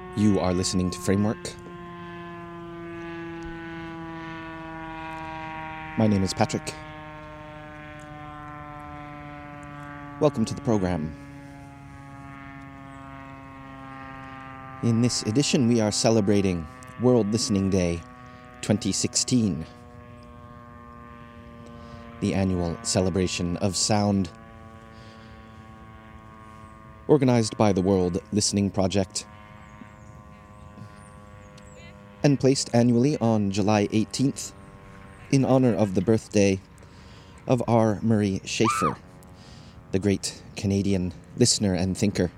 You are listening to Framework. My name is Patrick. Welcome to the program. In this edition, we are celebrating World Listening Day 2016, the annual celebration of sound organized by the World Listening Project and placed annually on July 18th in honor of the birthday of R. Murray Schafer, the great Canadian listener and thinker.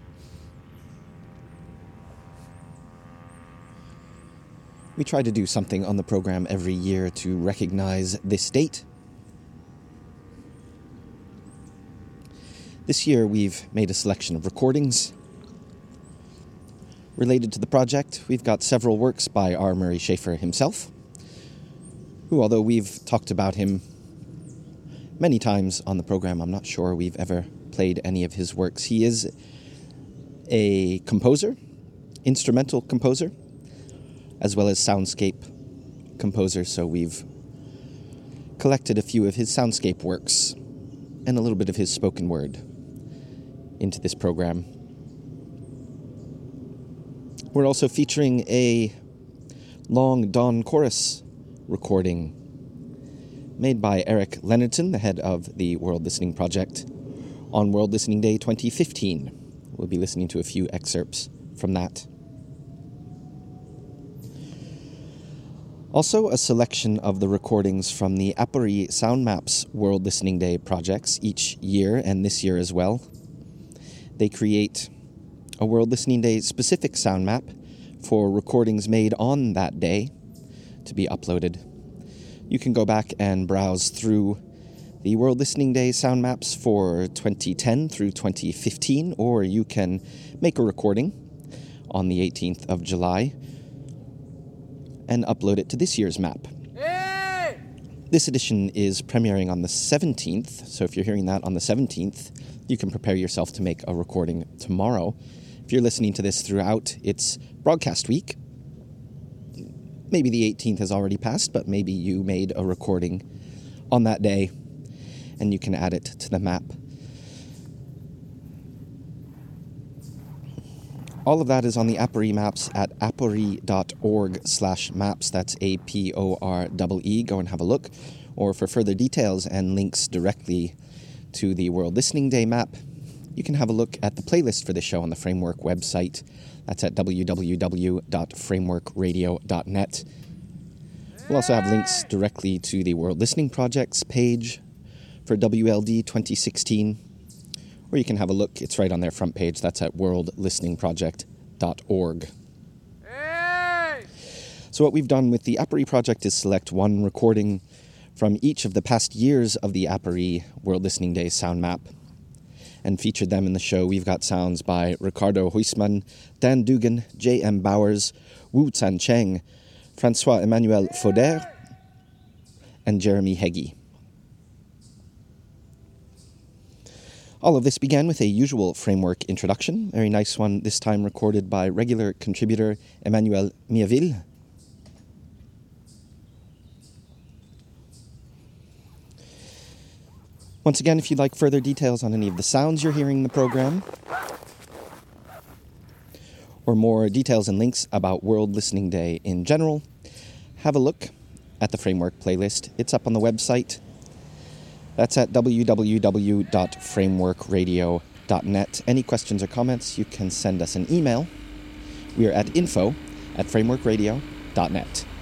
We try to do something on the program every year to recognize this date. This year we've made a selection of recordings related to the project. We've got several works by R. Murray Schafer himself, who, although we've talked about him many times on the program, I'm not sure we've ever played any of his works. He is a composer, instrumental composer, as well as soundscape composer, so we've collected a few of his soundscape works and a little bit of his spoken word into this program. We're also featuring a long dawn chorus recording made by Eric Leonardson, the head of the World Listening Project, on World Listening Day 2015. We'll be listening to a few excerpts from that. Also, a selection of the recordings from the Apori Sound Maps World Listening Day projects each year, and this year as well. They create a World Listening Day specific sound map for recordings made on that day to be uploaded. You can go back and browse through the World Listening Day sound maps for 2010 through 2015, or you can make a recording on the 18th of July and upload it to this year's map. Hey! This edition is premiering on the 17th, so if you're hearing that on the 17th, you can prepare yourself to make a recording tomorrow. If you're listening to this throughout its broadcast week, maybe the 18th has already passed, but maybe you made a recording on that day and you can add it to the map. All of that is on the Apori maps at apori.org/maps. That's APOREE. Go and have a look. Or for further details and links directly to the World Listening Day map, you can have a look at the playlist for the show on the Framework website. That's at www.frameworkradio.net. We'll also have links directly to the World Listening Project's page for WLD 2016. Or you can have a look, it's right on their front page. That's at worldlisteningproject.org. Hey! So what we've done with the Apori project is select one recording from each of the past years of the Apori World Listening Day sound map and featured them in the show. We've got sounds by Ricardo Huisman, Dan Dugan, J.M. Bowers, Wu Tsan Cheng, François-Emmanuel Fauder, and Jeremy Heggie. All of this began with a usual Framework introduction, a very nice one, this time recorded by regular contributor Emmanuel Miaville. Once again, if you'd like further details on any of the sounds you're hearing in the program, or more details and links about World Listening Day in general, have a look at the Framework playlist. It's up on the website. That's at www.frameworkradio.net. Any questions or comments, you can send us an email. We are at info@frameworkradio.net.